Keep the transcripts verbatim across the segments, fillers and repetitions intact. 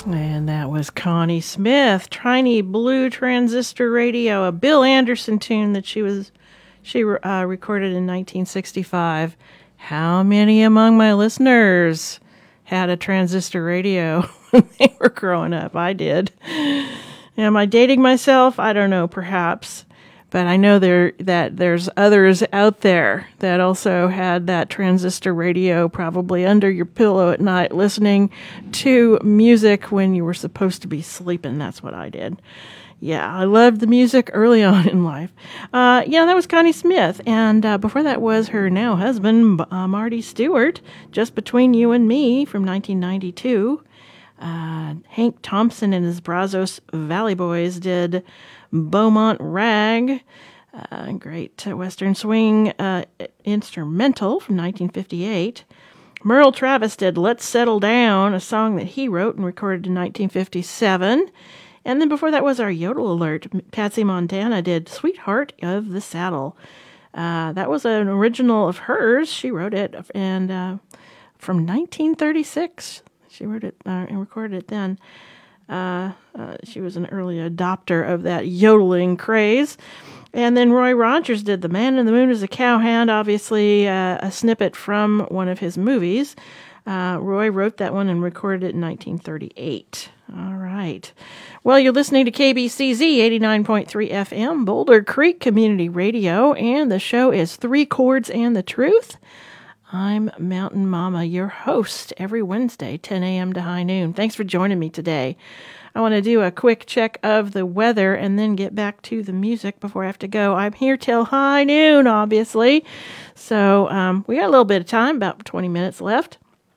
And that was Connie Smith, Tiny Blue Transistor Radio, a Bill Anderson tune that she was she uh, recorded in nineteen sixty-five. How many among my listeners had a transistor radio when they were growing up? I did. Am I dating myself? I don't know, perhaps. But I know there that there's others out there that also had that transistor radio probably under your pillow at night listening to music when you were supposed to be sleeping. That's what I did. Yeah, I loved the music early on in life. Uh, yeah, that was Connie Smith. And uh, before that was her now husband, uh, Marty Stewart, Just Between You and Me from nineteen ninety-two. Uh, Hank Thompson and his Brazos Valley Boys did Beaumont Rag, uh, great Western swing uh, instrumental from nineteen fifty-eight. Merle Travis did Let's Settle Down, a song that he wrote and recorded in nineteen fifty-seven. And then before that was our Yodel Alert. Patsy Montana did Sweetheart of the Saddle. Uh, that was an original of hers. She wrote it and uh, from nineteen thirty-six. She wrote it uh, and recorded it then. Uh, uh, she was an early adopter of that yodeling craze. And then Roy Rogers did The Man in the Moon is a Cowhand, obviously uh, a snippet from one of his movies. Uh, Roy wrote that one and recorded it in nineteen thirty-eight. All right. Well, you're listening to K B C Z eighty-nine point three F M, Boulder Creek Community Radio, and the show is Three Chords and the Truth. I'm Mountain Mama, your host, every Wednesday, ten a.m. to high noon. Thanks for joining me today. I want to do a quick check of the weather and then get back to the music before I have to go. I'm here till high noon, obviously. So um, we got a little bit of time, about twenty minutes left.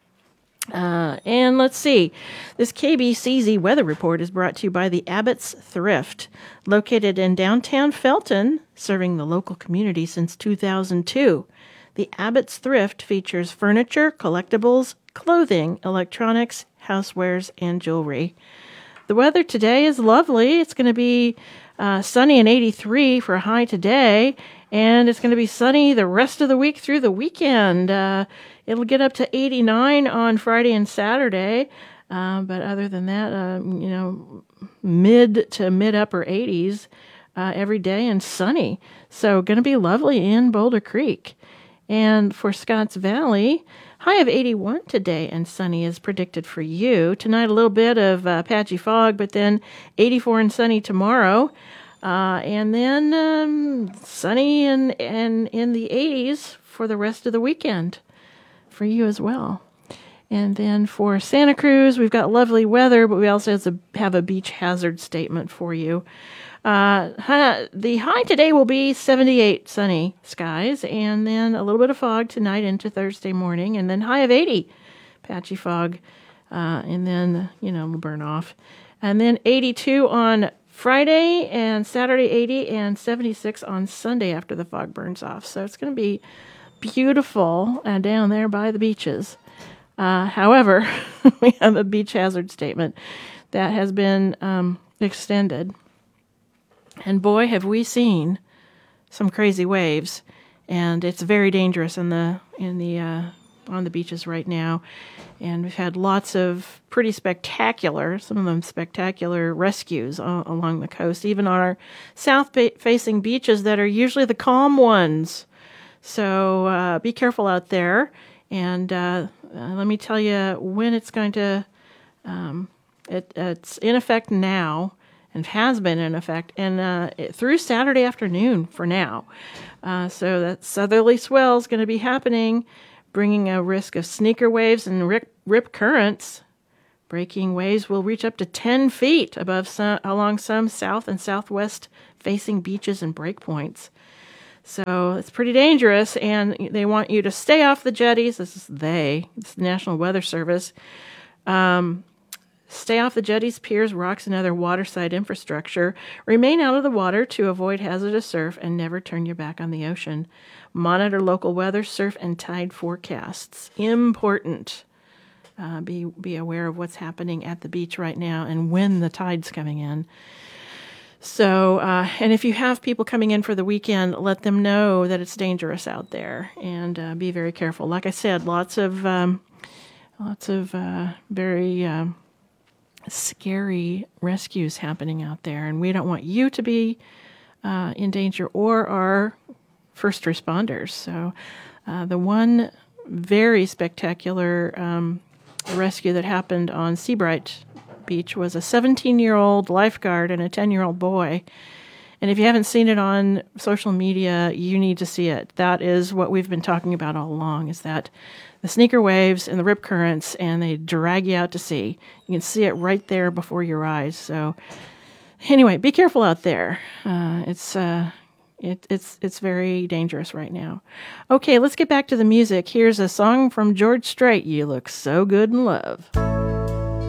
Uh, and let's see. This K B C Z weather report is brought to you by the Abbott's Thrift, located in downtown Felton, serving the local community since two thousand two. The Abbott's Thrift features furniture, collectibles, clothing, electronics, housewares, and jewelry. The weather today is lovely. It's going to be uh, sunny and eighty-three for a high today, and it's going to be sunny the rest of the week through the weekend. Uh, it'll get up to eighty-nine on Friday and Saturday, uh, but other than that, uh, you know, mid to mid-upper eighties uh, every day and sunny. So going to be lovely in Boulder Creek. And for Scotts Valley, high of eighty-one today and sunny is predicted for you. Tonight, a little bit of uh, patchy fog, but then eighty-four and sunny tomorrow. Uh, and then um, sunny and, and in the eighties for the rest of the weekend for you as well. And then for Santa Cruz, we've got lovely weather, but we also have a, have a beach hazard statement for you. Uh, the high today will be seventy-eight sunny skies, and then a little bit of fog tonight into Thursday morning, and then high of eighty, patchy fog, uh, and then, you know, it'll burn off. And then eighty-two on Friday, and Saturday eighty, and seventy-six on Sunday after the fog burns off. So it's going to be beautiful uh, down there by the beaches. Uh, however, we have a beach hazard statement that has been um, extended. And boy, have we seen some crazy waves, and it's very dangerous in the in the uh, on the beaches right now. And we've had lots of pretty spectacular, some of them spectacular rescues uh, along the coast, even on our south-facing beaches that are usually the calm ones. So uh, be careful out there, and uh, uh, let me tell you when it's going to. Um, it, it's in effect now. And has been in effect, and uh, through Saturday afternoon for now. Uh, so that southerly swell is going to be happening, bringing a risk of sneaker waves and rip, rip currents. Breaking waves will reach up to ten feet above some, along some south and southwest facing beaches and breakpoints. So it's pretty dangerous, and they want you to stay off the jetties. This is they. It's the National Weather Service. Um... Stay off the jetties, piers, rocks, and other waterside infrastructure. Remain out of the water to avoid hazardous surf, and never turn your back on the ocean. Monitor local weather, surf, and tide forecasts. Important. Uh, be be aware of what's happening at the beach right now and when the tide's coming in. So, uh, and if you have people coming in for the weekend, let them know that it's dangerous out there, and uh, be very careful. Like I said, lots of um, lots of uh, very. Um, scary rescues happening out there, and we don't want you to be uh, in danger or our first responders. So uh, the one very spectacular um, rescue that happened on Seabright Beach was a seventeen-year-old lifeguard and a ten-year-old boy. And if you haven't seen it on social media, you need to see it. That is what we've been talking about all along, is that the sneaker waves and the rip currents, and they drag you out to sea. You can see it right there before your eyes. So anyway, be careful out there. Uh, it's uh, it, it's it's very dangerous right now. Okay, let's get back to the music. Here's a song from George Strait, You Look So Good in Love.